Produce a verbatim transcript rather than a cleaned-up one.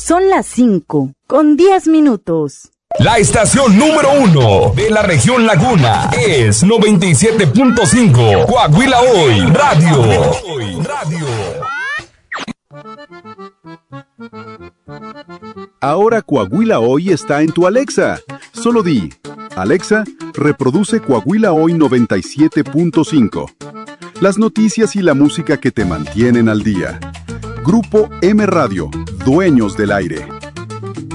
Son las cinco, con diez minutos. La estación número uno de la región Laguna es noventa y siete punto cinco Coahuila Hoy Radio. Radio. Ahora Coahuila Hoy está en tu Alexa. Solo di, Alexa, reproduce Coahuila Hoy noventa y siete punto cinco. Las noticias y la música que te mantienen al día. Grupo M Radio, dueños del aire.